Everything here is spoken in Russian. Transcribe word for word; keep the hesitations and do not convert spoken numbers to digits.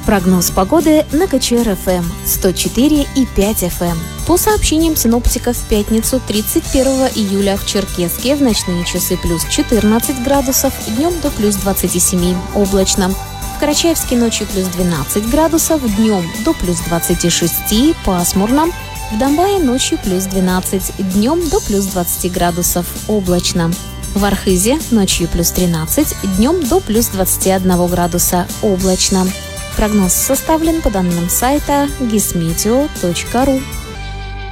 Прогноз погоды на ка че эр эф эм сто четыре и пять эф эм. По сообщениям синоптиков, в пятницу тридцать первого июля в Черкесске в ночные часы плюс четырнадцать градусов, днем до плюс двадцать семь, облачно. В Карачаевске ночью плюс двенадцать градусов, днем до плюс двадцать шесть, пасмурно. В Домбае ночью плюс двенадцать, днем до плюс двадцать градусов, облачно. В Архизе ночью плюс тринадцать, днем до плюс двадцать один градуса, облачно. Прогноз составлен по данным сайта гисметео точка ру.